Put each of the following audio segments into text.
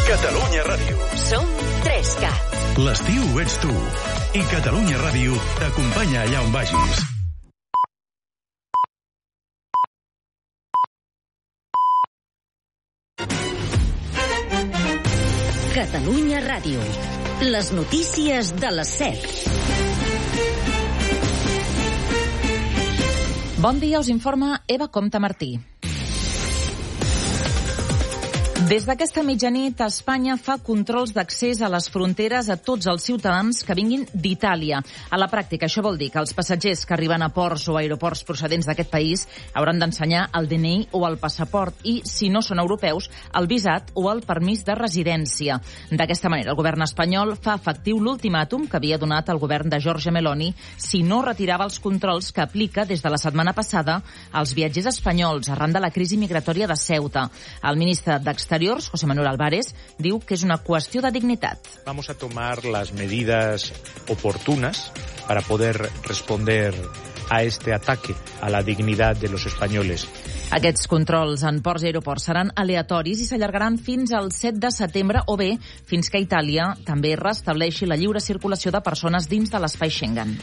Catalunya Ràdio. Som 3CAT. L'estiu ets tu. I Catalunya Ràdio t'acompanya allà on vagis. Catalunya Ràdio. Les notícies de les 7. Bon dia, us informa Eva Comte Martí. Des d'aquesta mitjanit, Espanya fa controls d'accés a les fronteres a tots els ciutadans que vinguin d'Itàlia. A la pràctica, això vol dir que els passatgers que arriben a ports o aeroports procedents d'aquest país hauran d'ensenyar el DNI o el passaport i, si no són europeus, el visat o el permís de residència. D'aquesta manera, el govern espanyol fa efectiu l'ultimàtum que havia donat el govern de Giorgia Meloni si no retirava els controls que aplica des de la setmana passada als viatgers espanyols arran de la crisi migratòria de Ceuta. El ministre d'Exteriors, José Manuel Álvarez, diu que és una qüestió de dignitat. Vamos a tomar las medidas oportunas para poder responder a este ataque a la dignidad de los españoles. Aquests controls en ports i aeroports seran aleatoris i s'allargaran fins al 7 de setembre o bé fins que Itàlia també restableixi la lliure circulació de persones dins de l'espai Schengen.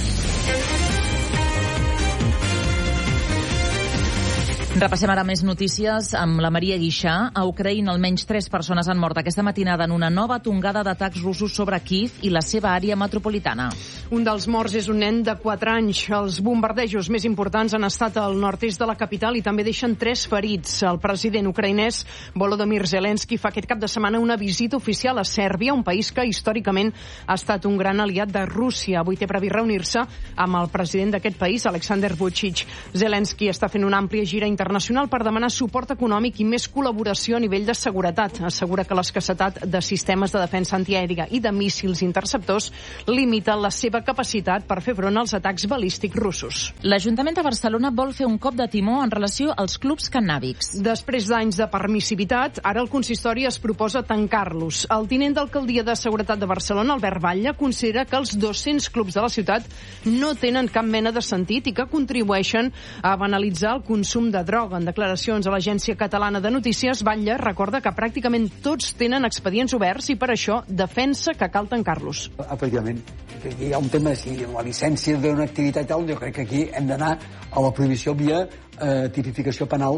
Repassem ara més notícies amb la Maria Guixà. A Ucraïna, almenys 3 persones han mort aquesta matinada en una nova tongada d'atacs russos sobre Kíev i la seva àrea metropolitana. Un dels morts és un nen de 4 anys. Els bombardejos més importants han estat al nord-est de la capital i també deixen 3 ferits. El president ucraïnès Volodymyr Zelensky fa aquest cap de setmana una visita oficial a Sèrbia, un país que històricament ha estat un gran aliat de Rússia. Avui té previst reunir-se amb el president d'aquest país, Alexander Vučić. Zelensky està fent una àmplia gira internacional per demanar suport econòmic i més col·laboració a nivell de seguretat. Assegura que l'escassetat de sistemes de defensa antiaèria i de míssils interceptors limita la seva capacitat per fer front als atacs balístics russos. L'Ajuntament de Barcelona vol fer un cop de timó en relació als clubs cannàbics. Després d'anys de permissivitat, ara el consistori es proposa tancar-los. El tinent d'alcaldia de Seguretat de Barcelona, Albert Batlle, considera que els 200 clubs de la ciutat no tenen cap mena de sentit i que contribueixen a banalitzar el consum de droga. En declaracions a l'Agència Catalana de Notícies, Batlle recorda que pràcticament tots tenen expedients oberts i per això defensa que cal tancar-los. Efectivament, hi ha un tema, si la llicència d'una activitat i tal, jo crec que aquí hem d'anar a la prohibició via tipificació penal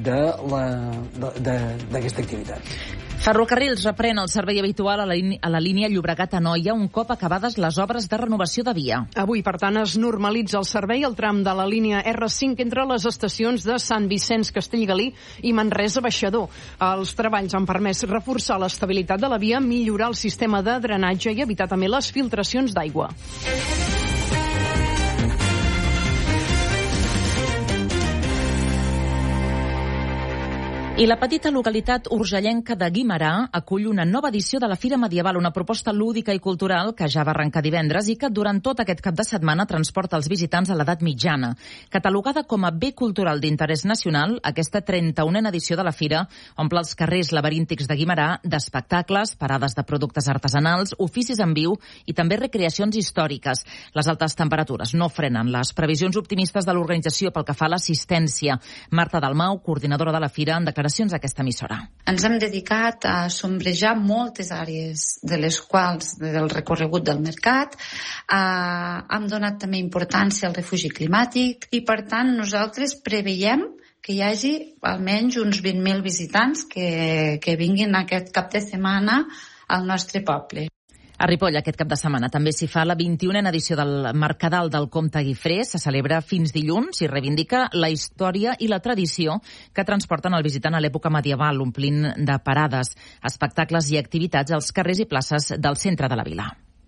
d'aquesta activitat. Ferrocarrils reprèn el servei habitual a la línia Llobregat-Anoia un cop acabades les obres de renovació de via. Avui, per tant, es normalitza el servei al tram de la línia R5 entre les estacions de Sant Vicenç Castellgalí i Manresa-Baixador. Els treballs han permès reforçar l'estabilitat de la via, millorar el sistema de drenatge i evitar també les filtracions d'aigua. I la petita localitat urgellenca de Guimerà acull una nova edició de la Fira Medieval, una proposta lúdica i cultural que ja va arrencar divendres i que durant tot aquest cap de setmana transporta els visitants a l'edat mitjana. Catalogada com a bé cultural d'interès nacional, aquesta 31a edició de la Fira omple els carrers laberíntics de Guimerà d'espectacles, parades de productes artesanals, oficis en viu i també recreacions històriques. Les altes temperatures no frenen les previsions optimistes de l'organització pel que fa a l'assistència. Marta Dalmau, coordinadora de la Fira, en declaracions a aquesta emissora. Ens hem dedicat a sombrejar moltes àrees de les quals del recorregut del mercat. Hem donat també importància al refugi climàtic i, per tant, nosaltres preveiem que hi hagi almenys uns 20.000 visitants que vinguin aquest cap de setmana al nostre poble. A Ripoll, aquest cap de setmana, també s'hi fa la 21a edició del Mercadal del Comte Guifré. Se celebra fins dilluns i reivindica la història i la tradició que transporten el visitant a l'època medieval, omplint de parades, espectacles i activitats als carrers i places del centre de la vila.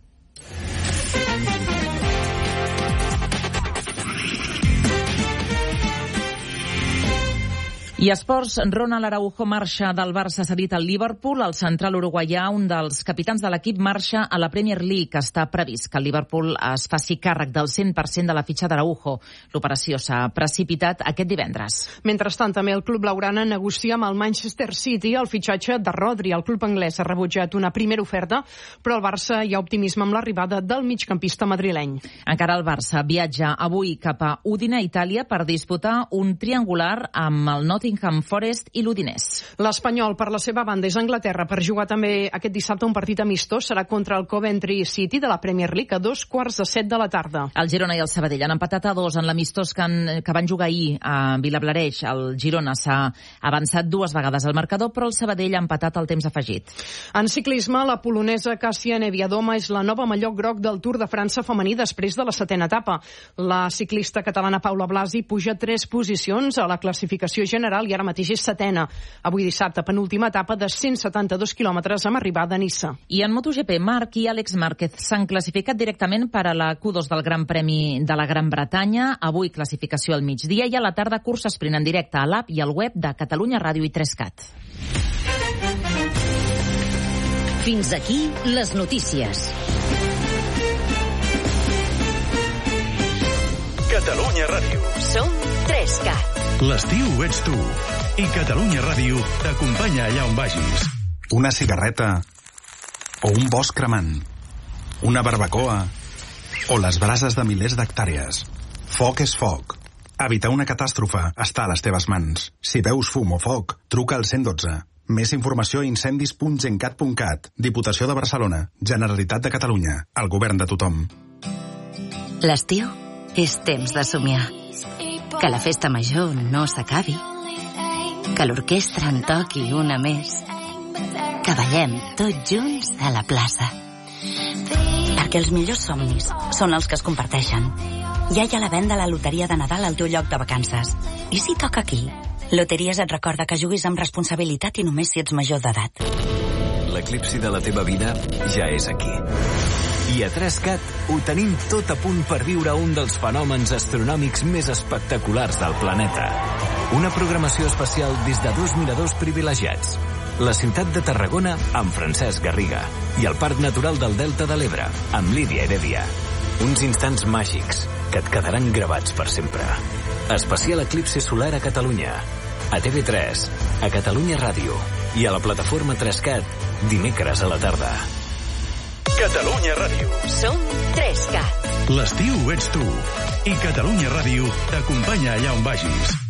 I esports, Ronald Araujo marxa del Barça cedit al Liverpool. El central uruguaià, un dels capitans de l'equip, marxa a la Premier League. Està previst que el Liverpool es faci càrrec del 100% de la fitxa d'Araujo. L'operació s'ha precipitat aquest divendres. Mentrestant, també el club blaugrana negocia amb el Manchester City el fitxatge de Rodri. El club anglès ha rebutjat una primera oferta, però al Barça hi ha optimisme amb l'arribada del migcampista madrileny. Encara el Barça viatja avui cap a Udine, Itàlia, per disputar un triangular amb el Nottingham Nottingham Forest i l'Udinès. L'Espanyol, per la seva banda, és a Anglaterra per jugar també aquest dissabte un partit amistós. Serà contra el Coventry City de la Premier League a 7:15 de la tarda. El Girona i el Sabadell han empatat a 2 en l'amistós que van jugar ahir a Vilablareix. El Girona s'ha avançat 2 vegades al marcador, però el Sabadell ha empatat al temps afegit. En ciclisme, la polonesa Kasia Neviadoma és la nova mallot groc del Tour de França femení després de la 7ª etapa. La ciclista catalana Paula Blasi puja 3 posicions a la classificació general i ara mateix és 7ª. Avui dissabte, penúltima etapa de 172 quilòmetres amb arribada a Niça. I en MotoGP, Marc i Àlex Márquez s'han classificat directament per a la Q2 del Gran Premi de la Gran Bretanya. Avui classificació al migdia i a la tarda cursa sprint en directe a l'app i al web de Catalunya Ràdio i 3CAT. Fins aquí les notícies. Catalunya Ràdio. Som 3CAT. L'estiu ets tu. I Catalunya Ràdio t'acompanya allà on vagis. Una cigarreta o un bosc cremant, una barbacoa o les brases de milers d'hectàrees. Foc és foc. Evitar una catàstrofe està a les teves mans. Si veus fum o foc, truca al 112. Més informació a incendis.gencat.cat. Diputació de Barcelona. Generalitat de Catalunya. El govern de tothom. L'estiu és temps de somiar. Que la festa major no s'acabi. Que l'orquestra en toqui una més. Que ballem tots junts a la plaça. Perquè els millors somnis són els que es comparteixen. Ja hi ha la venda a la loteria de Nadal al teu lloc de vacances. I si toca aquí? Loteries et recorda que juguis amb responsabilitat i només si ets major d'edat. L'eclipsi de la teva vida ja és aquí. I a 3CAT ho tenim tot a punt per viure un dels fenòmens astronòmics més espectaculars del planeta. Una programació especial des de 2 miradors privilegiats. La ciutat de Tarragona amb Francesc Garriga i el Parc Natural del Delta de l'Ebre amb Lídia Heredia. Uns instants màgics que et quedaran gravats per sempre. Especial eclipsi solar a Catalunya. A TV3, a Catalunya Ràdio i a la plataforma 3CAT dimecres a la tarda. Catalunya Ràdio. Som 3CAT. L'estiu ets tu. I Catalunya Ràdio t'acompanya allà on vagis.